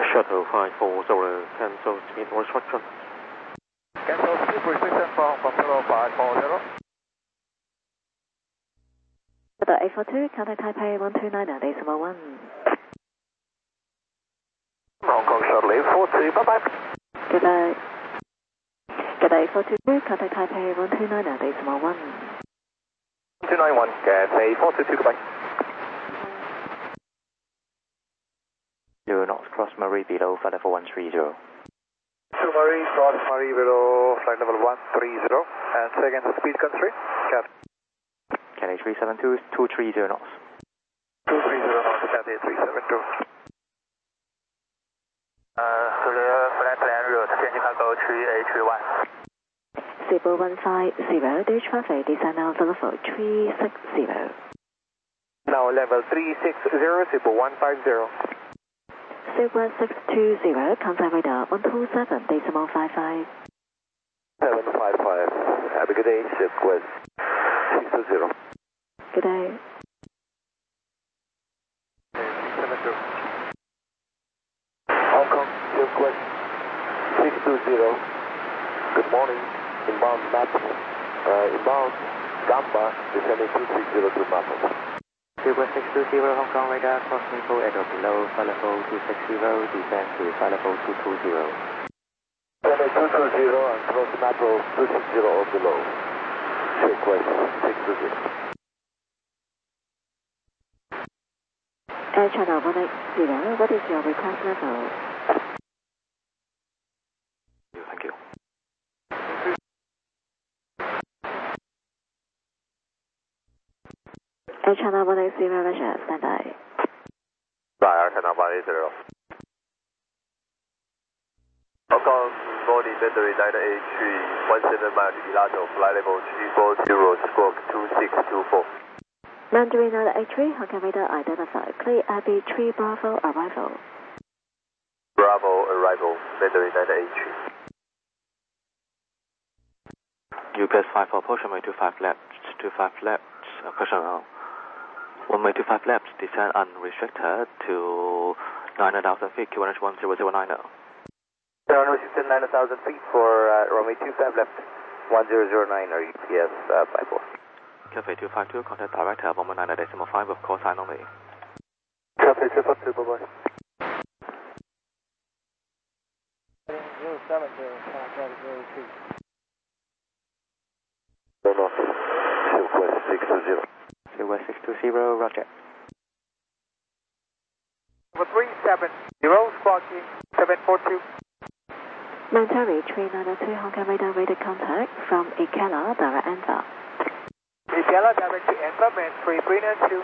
Shuttle 540, cancel speed restriction. Cancel speed restriction from Shuttle 540. Shuttle 842, contact Taipei 129.1. Hong Kong Shuttle 842, bye-bye. Goodbye. Shuttle 842, contact Taipei 129.1. 291, Cathay 422, goodbye. 0 knots, cross Marie below flight level 130. Marie, cross Marie below flight level 130, and second speed constraint, Cathay 372, 230 knots. 230 knots, Cathay 372. Clear flight plan route, changing cargo 3H1. Cebu 150, Dutch traffic, descend now to level 360. Now level 360, Cebu 150. Silver 620, contact radar 127.55. 755. Have a good day, Silkwest 620. Good day. 672. Hong Kong, Silkwest 620. Good morning. Inbound Maple. Inbound Gamba, descending 230 to Maple. Silver 620, Hong Kong radar, cross Maple at or below flight level 260, descend to flight level 220. Descending 220 and cross Maple 260 or below. Silkwest 620. Air Channel 180, what is your request level? Thank you. Air Channel 180, Russia, stand by. Air Channel 180. Hong Kong, morning, Mandarin 983, 17 miles, Elato, flight level 340, squawk 2624. Mandarin 983, Hong Kong radar identified. Clear AB 3 Bravo arrival. Bravo arrival, Mandarin 983. UPS 54, approximately 25 left, personnel. 1 way to 5 laps, descend unrestricted to 9,000 feet, QNH 1009. 9,000 feet for runway 25 left, 1009 or UPS 54. Cathay 252, contact director, 119.5 with call sign only. Cathay 252, bye-bye. 070, contact 02. No, no, Silkwest 620. Silver 620, roger. Number 370, squawking 742. Mandarin 392, Hong Kong radar radio contact from Ikela, direct answer. Ikela, direct to answer, man 3392.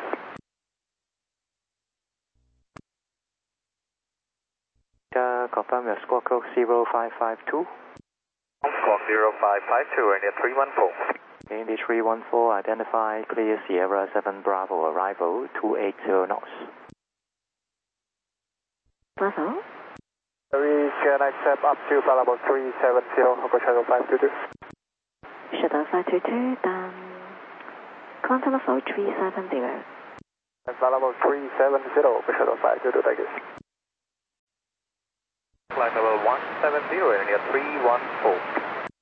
Confirm your squawk code 0552. Squawk 0552 and 314. Indy 314, identify clear Sierra 7 Bravo, arrival 280 knots. Bravo. We can accept up to flight level 370, Hong Kong Shuttle 522. Shuttle 522, then contact level 370. And flight level 370, Shuttle 522, thank you. Flight level 170 and 314.